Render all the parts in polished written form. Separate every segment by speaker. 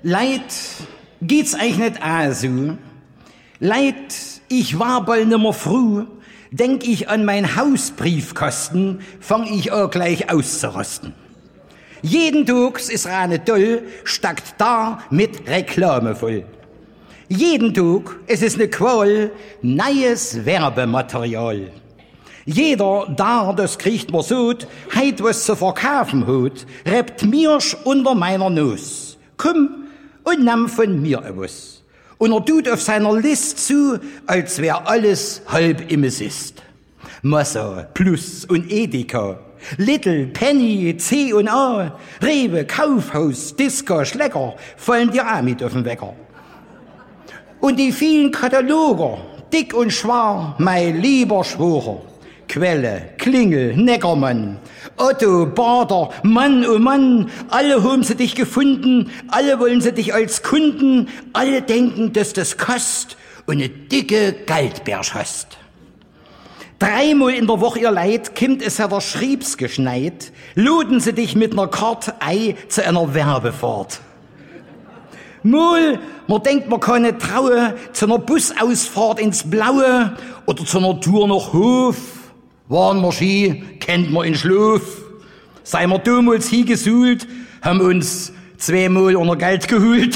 Speaker 1: Leid, geht's euch nicht auch so? Leid, ich war bald nimmer froh, denk ich an mein Hausbriefkasten, fang ich auch gleich auszurosten. Jeden Tag ist Rane toll, stackt da mit Reklame voll. Jeden Tag, es ist ne Qual, neues Werbematerial. Jeder da, das kriegt man so, heit was zu verkaufen hat, rebt mirsch unter meiner Nuss. Komm und nimm von mir etwas. Und er tut auf seiner List zu, als wär alles halb im ist. Massa, Plus und Edeka, Little, Penny, C&A, Rewe, Kaufhaus, Disco, Schlecker, fallen dir auch mit auf den Wecker. Und die vielen Kataloger, dick und schwar, mein lieber Schworer. Quelle, Klingel, Neckermann, Otto, Bader, Mann, oh Mann, alle haben sie dich gefunden, alle wollen sie dich als Kunden, alle denken, dass das kost und eine dicke Geldbärsch hast. 3-mal in der Woche, ihr Leid, kommt es ja der Schriebs geschneit, luden sie dich mit ner Karte ei zu einer Werbefahrt. Mal, man denkt, man kann nicht trauen, zu einer Busausfahrt ins Blaue oder zu einer Tour nach Hof. Waren wir Ski, kennt man in Schlaf. Sei wir damals hingesuhlt, haben uns 2-mal unser Geld geholt.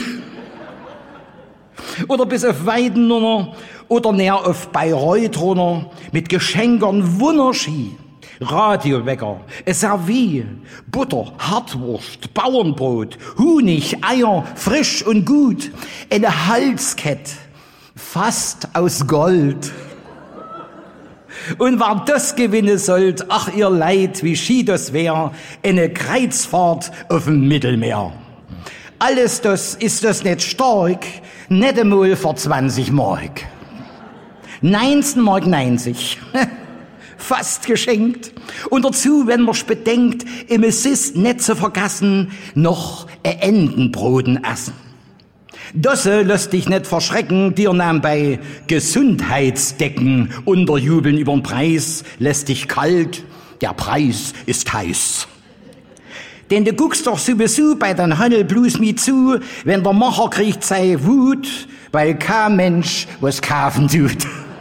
Speaker 1: Oder bis auf Weiden oder näher auf Bayreuth runter, mit Geschenkern Wunderski. Radiowecker, Servie, Butter, Hartwurst, Bauernbrot, Honig, Eier, frisch und gut, eine Halskette, fast aus Gold. Und wer das gewinnen sollt, ach ihr Leid, wie schied das wär, eine Kreuzfahrt auf dem Mittelmeer. Alles das ist das nicht stark, nicht einmal für 20 Mark. 19,90 Mark. Fast geschenkt. Und dazu, wenn man's bedenkt, im ist nicht zu vergessen, noch Entenbroten essen. Das lässt dich nicht verschrecken, dir nahm bei Gesundheitsdecken unterjubeln übern Preis, lässt dich kalt, der Preis ist heiß. Denn du guckst doch sowieso bei den Handel bloß mit zu, wenn der Macher kriegt sei Wut, weil kein Mensch was kaufen tut.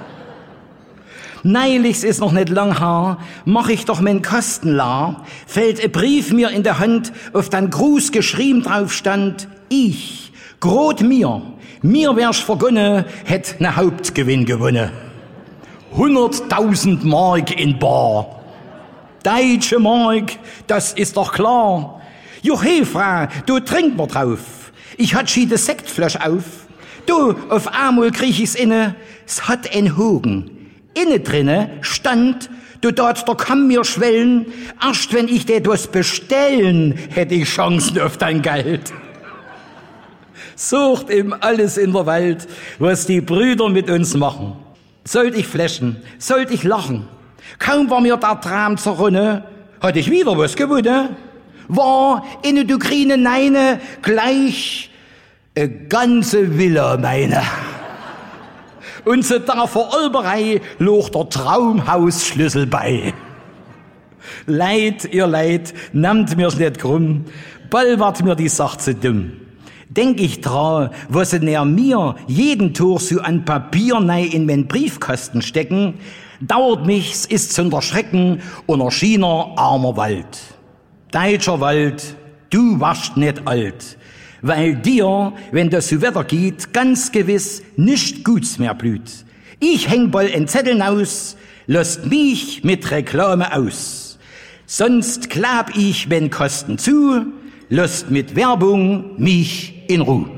Speaker 1: Neulich ist noch nicht lang her, mach ich doch mein Kastenlar, fällt ein Brief mir in der Hand, auf den Gruß geschrieben drauf stand, ich, grot mir wär's vergonnen, hätt ne Hauptgewinn gewonnen. 100.000 Mark in bar. Deutsche Mark, das ist doch klar. Jo, hey, Frau, du trink mal drauf. Ich hat schi de Sektflasch auf. Du, auf einmal krieg ich's inne, es hat ein Hogen. Inne drinne stand, du dort, da kann mir schwellen, erst wenn ich dir was bestellen, hätte ich Chancen auf dein Geld. Sucht ihm alles in der Welt, was die Brüder mit uns machen. Sollt ich flächen, sollt ich lachen. Kaum war mir der Traum zerrunne, hatte ich wieder was gewonnen. War inne du grüne Neine gleich ganze Villa meine. Und zu der Verolberei log der Traumhausschlüssel bei. Leid, ihr Leid, nehmt mir's nicht krumm, bald ward mir die Sache zu dumm. Denk ich dran, was sie näher mir jeden Tag so an Papier nei in mein Briefkasten stecken, dauert mich's, ist zu unterschrecken, unter China armer Wald. Deutscher Wald, du warst nicht alt. Weil dir, wenn das so Wetter geht, ganz gewiss nicht Guts mehr blüht. Ich häng bald en Zetteln aus, lasst mich mit Reklame aus. Sonst klab ich, wenn Kosten zu, lasst mit Werbung mich in Ruhe.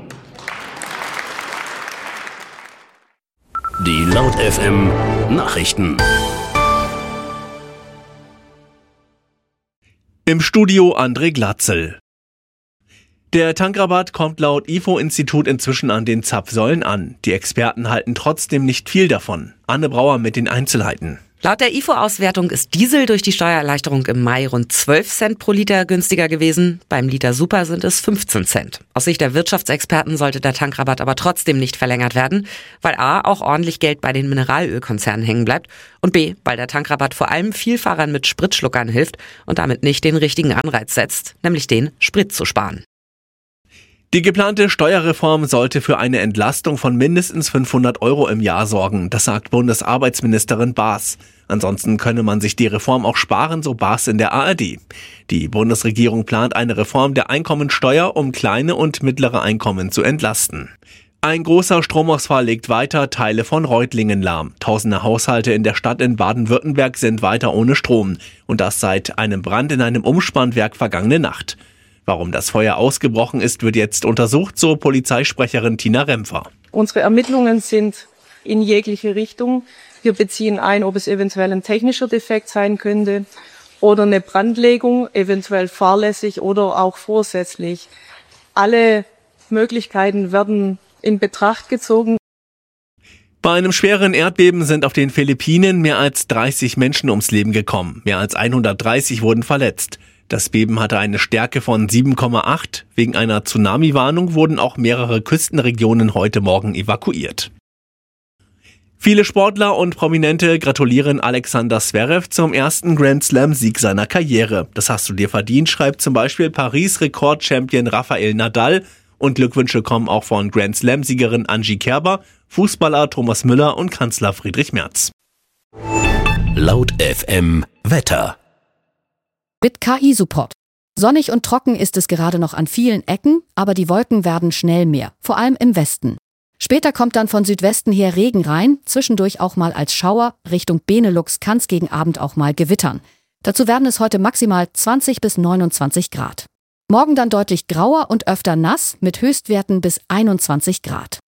Speaker 2: Die Laut FM Nachrichten.
Speaker 3: Im Studio André Glatzel. Der Tankrabatt kommt laut IFO-Institut inzwischen an den Zapfsäulen an. Die Experten halten trotzdem nicht viel davon. Anne Brauer mit den Einzelheiten.
Speaker 4: Laut der IFO-Auswertung ist Diesel durch die Steuererleichterung im Mai rund 12 Cent pro Liter günstiger gewesen. Beim Liter Super sind es 15 Cent. Aus Sicht der Wirtschaftsexperten sollte der Tankrabatt aber trotzdem nicht verlängert werden, weil a. auch ordentlich Geld bei den Mineralölkonzernen hängen bleibt und b. weil der Tankrabatt vor allem Vielfahrern mit Spritschluckern hilft und damit nicht den richtigen Anreiz setzt, nämlich den, Sprit zu sparen.
Speaker 3: Die geplante Steuerreform sollte für eine Entlastung von mindestens 500 € im Jahr sorgen, das sagt Bundesarbeitsministerin Baas. Ansonsten könne man sich die Reform auch sparen, so Baas in der ARD. Die Bundesregierung plant eine Reform der Einkommensteuer, um kleine und mittlere Einkommen zu entlasten. Ein großer Stromausfall legt weiter Teile von Reutlingen lahm. Tausende Haushalte in der Stadt in Baden-Württemberg sind weiter ohne Strom. Und das seit einem Brand in einem Umspannwerk vergangene Nacht. Warum das Feuer ausgebrochen ist, wird jetzt untersucht, so Polizeisprecherin Tina Rempfer.
Speaker 5: Unsere Ermittlungen sind in jegliche Richtung. Wir beziehen ein, ob es eventuell ein technischer Defekt sein könnte oder eine Brandlegung, eventuell fahrlässig oder auch vorsätzlich. Alle Möglichkeiten werden in Betracht gezogen.
Speaker 3: Bei einem schweren Erdbeben sind auf den Philippinen mehr als 30 Menschen ums Leben gekommen. Mehr als 130 wurden verletzt. Das Beben hatte eine Stärke von 7,8. Wegen einer Tsunami-Warnung wurden auch mehrere Küstenregionen heute Morgen evakuiert. Viele Sportler und Prominente gratulieren Alexander Zverev zum ersten Grand-Slam-Sieg seiner Karriere. Das hast du dir verdient, schreibt zum Beispiel Paris-Rekord-Champion Rafael Nadal. Und Glückwünsche kommen auch von Grand-Slam-Siegerin Angie Kerber, Fußballer Thomas Müller und Kanzler Friedrich Merz.
Speaker 2: Laut FM Wetter.
Speaker 6: Mit KI-Support. Sonnig und trocken ist es gerade noch an vielen Ecken, aber die Wolken werden schnell mehr, vor allem im Westen. Später kommt dann von Südwesten her Regen rein, zwischendurch auch mal als Schauer, Richtung Benelux kann es gegen Abend auch mal gewittern. Dazu werden es heute maximal 20 bis 29 Grad. Morgen dann deutlich grauer und öfter nass mit Höchstwerten bis 21 Grad.